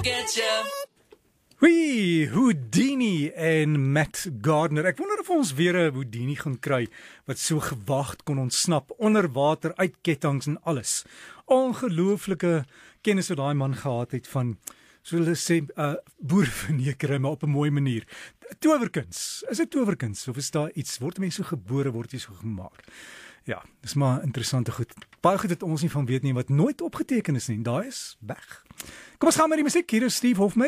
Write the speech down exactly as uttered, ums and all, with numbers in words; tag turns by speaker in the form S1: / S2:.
S1: get you.
S2: Wee, Houdini en Matt Gardner. Ek wonder of ons weer 'n Houdini gaan kry wat so gewagd kon ontsnap onder water, uit kettinge en alles. Ongelooflike kennis wat daai man gehad het van, so hulle sê, uh, boervernekery, maar op 'n mooi manier. Towerkuns. Is dit towerkuns of is daar iets, word mense so gebore, word jy so gemaak? Ja, dis maar interessante goed. Baie goed dat ons nie van weet nie, wat nooit opgeteken is nie. Daai is weg. Kom ons gaan met die musiek. Hier is Steve Hofmeyr.